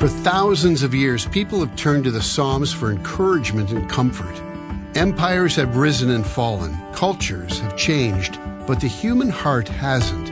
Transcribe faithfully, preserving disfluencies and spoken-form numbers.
For thousands of years, people have turned to the Psalms for encouragement and comfort. Empires have risen and fallen, cultures have changed, but the human heart hasn't.